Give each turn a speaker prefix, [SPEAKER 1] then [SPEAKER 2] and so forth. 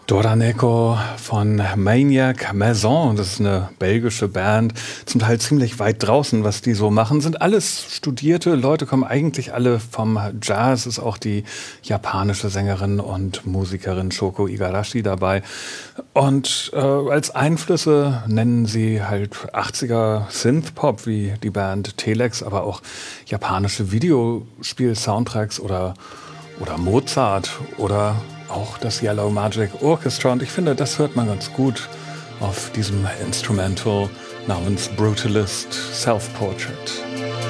[SPEAKER 1] Doraneko von Maniac Maison, das ist eine belgische Band, zum Teil ziemlich weit draußen, was die so machen, sind alles studierte Leute, kommen eigentlich alle vom Jazz, ist auch die japanische Sängerin und Musikerin Shoko Igarashi dabei. Und als Einflüsse nennen sie halt 80er Synthpop wie die Band Telex, aber auch japanische Videospiel-Soundtracks oder Mozart oder auch das Yellow Magic Orchestra. Und ich finde, das hört man ganz gut auf diesem Instrumental namens Brutalist Self-Portrait.